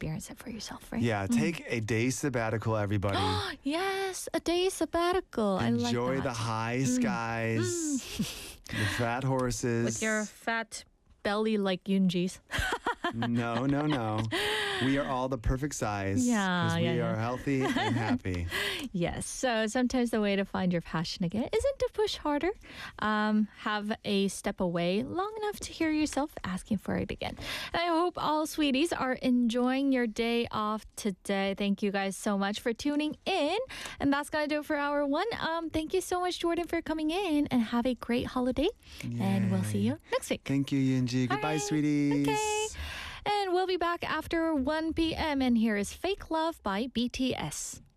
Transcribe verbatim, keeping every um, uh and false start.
experience it for yourself, right? Yeah, take a day sabbatical, everybody. Yes, a day sabbatical. I like Enjoy that. the high skies, the fat horses. With your fat belly like Yoonji's. No, no, no. We are all the perfect size. Yeah, Because we yeah, yeah. are healthy and happy. Yes. So sometimes the way to find your passion again isn't to push harder. Um, have a step away long enough to hear yourself asking for it again. And I hope all sweeties are enjoying your day off today. Thank you guys so much for tuning in. And that's going to do it for hour one. Um, thank you so much, Jordan, for coming in. And have a great holiday. And we'll see you next week. Thank you, Yunji. Goodbye, right. sweeties. Okay. And we'll be back after one p.m. And here is Fake Love by B T S.